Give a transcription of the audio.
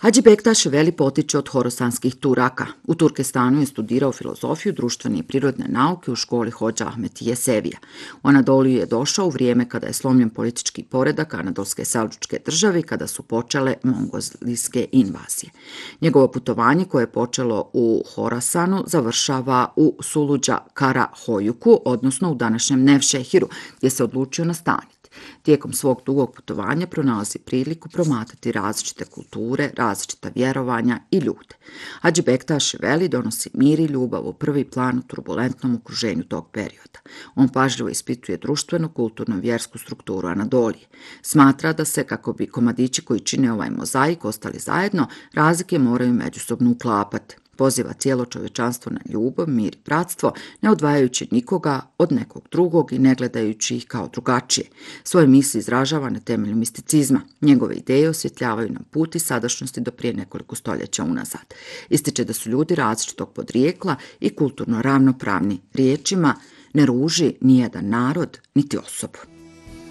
Hadži Bektaš Veli potiče od horasanskih Turaka. U Turkestanu je studirao filozofiju, društvene i prirodne nauke u školi Hodža Ahmetije Sevija. U Anadoliju je došao u vrijeme kada je slomljen politički poredak Anadolske Selđučke države i kada su počele mongolske invazije. Njegovo putovanje koje je počelo u Horasanu završava u Suluđa Karahojuku, odnosno u današnjem Nevšehiru, gdje se odlučio nastaniti. Tijekom svog dugog putovanja pronalazi priliku promatrati različite kulture, različita vjerovanja i ljude. Hadži Bektaš Veli donosi mir i ljubav u prvi plan u turbulentnom okruženju tog perioda. On pažljivo ispituje društvenu, kulturnu i vjersku strukturu Anadolije. Smatra da se, kako bi komadići koji čine ovaj mozaik ostali zajedno, razlike moraju međusobno uklapati. Poziva cijelo čovječanstvo na ljubav, mir i bratstvo, ne odvajajući nikoga od nekog drugog i ne gledajući ih kao drugačije. Svoje misli izražava na temelju misticizma. Njegove ideje osvjetljavaju nam put i sadašnjosti do prije nekoliko stoljeća unazad. Ističe da su ljudi različitog podrijekla i kulturno ravnopravni. Riječima ne ruži nijedan narod niti osobu.